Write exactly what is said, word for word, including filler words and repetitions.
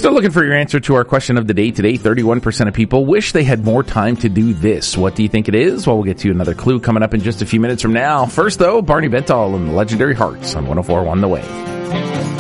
Still looking for your answer to our question of the day today. thirty-one percent of people wish they had more time to do this. What do you think it is? Well, we'll get to you another clue coming up in just a few minutes from now. First, though, Barney Bentall and the Legendary Hearts on one oh four point one The Way.